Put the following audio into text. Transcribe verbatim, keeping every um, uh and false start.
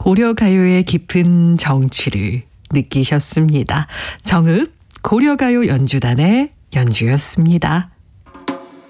고려가요의 깊은 정취를 느끼셨습니다. 정읍 고려가요 연주단의 연주였습니다.